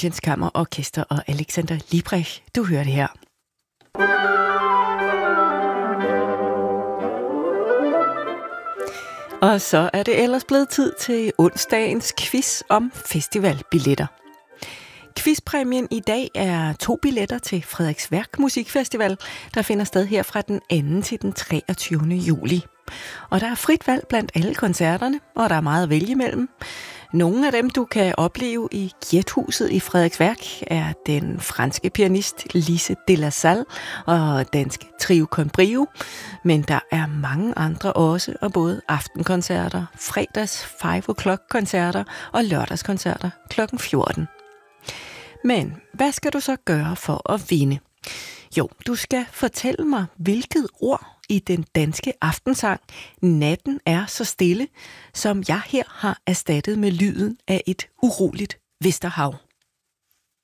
Münchens Kammerorkester og Alexander Liebrecht, du hører det her. Og så er det ellers blevet tid til onsdagens quiz om festivalbilletter. Quizpræmien i dag er 2 billetter til Frederiksværk Musikfestival, der finder sted her fra den 2. til den 23. juli. Og der er frit valg blandt alle koncerterne, og der er meget at vælge mellem. Nogle af dem, du kan opleve i Kirthuset i Frederiksværk, er den franske pianist Lise de la Salle og danske trio Conbrio. Men der er mange andre også, og både aftenkoncerter, fredags 5 o'clock koncerter og lørdagskoncerter kl. 14. Men hvad skal du så gøre for at vinde? Jo, du skal fortælle mig, hvilket ord i den danske aftensang Natten er så stille, som jeg her har erstattet med lyden af et uroligt Vesterhav.